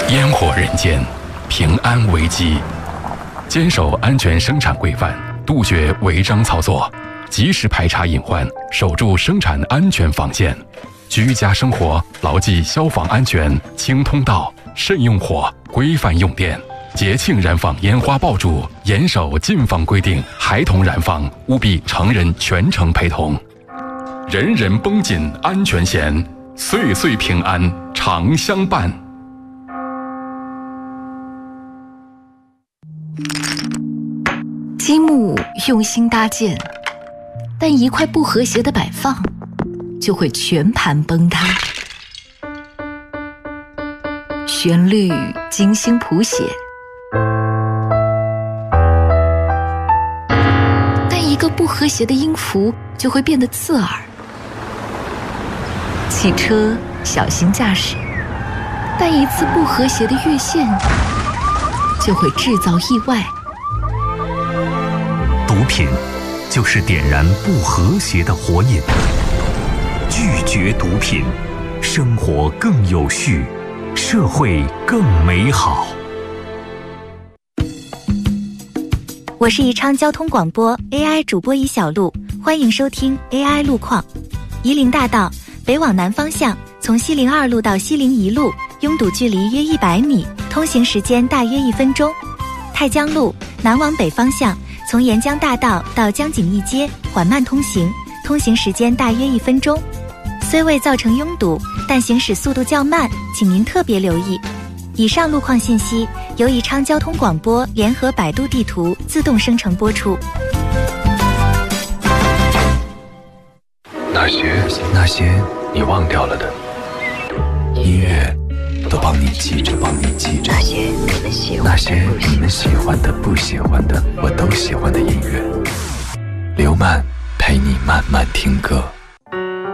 烟火人间，平安危机。坚守安全生产规范，杜绝违章操作，及时排查隐患，守住生产安全防线。居家生活牢记消防安全，清通道，慎用火，规范用电。节庆燃放烟花爆竹，严守禁放规定，孩童燃放务必成人全程陪同。人人绷紧安全弦，岁岁平安常相伴。 积木用心搭建，但一块不和谐的摆放，就会全盘崩塌。旋律精心谱写，但一个不和谐的音符就会变得刺耳。汽车小心驾驶，但一次不和谐的越线就会制造意外。 毒品就是点燃不和谐的火引，拒绝毒品，生活更有序，社会更美好。 我是宜昌交通广播 AI 主播宜小璐，欢迎收听 AI 路况。夷陵大道北往南方向，从西陵2路到西陵1路，拥堵距离约100米，通行时间大约1分钟。太江路南往北方向，从沿江大道到江景义街缓慢通行，通行时间大约1分钟。虽未造成拥堵，但行驶速度较慢，请您特别留意。以上路况信息由宜昌交通广播联合百度地图自动生成播出。 那些你忘掉了的音乐，都帮你记着。那些你们喜欢的、不喜欢的，我都喜欢的音乐。刘曼陪你慢慢听歌。